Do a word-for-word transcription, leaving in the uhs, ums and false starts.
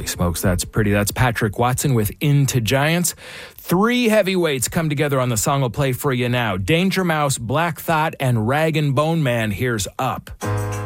Holy smokes, that's pretty. That's Patrick Watson with Into Giants. Three heavyweights come together on the song I'll play for you now. Danger Mouse, Black Thought, and Rag and Bone Man. Here's Up.